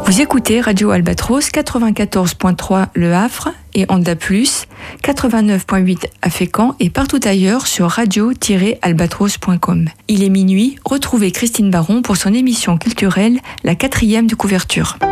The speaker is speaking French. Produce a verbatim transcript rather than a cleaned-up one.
Vous écoutez Radio Albatros quatre-vingt-quatorze point trois Le Havre et Onda Plus, quatre-vingt-neuf point huit à Fécamp et partout ailleurs sur radio tiret albatros point com. Il est minuit, retrouvez Christine Baron pour son émission culturelle, la quatrième de couverture.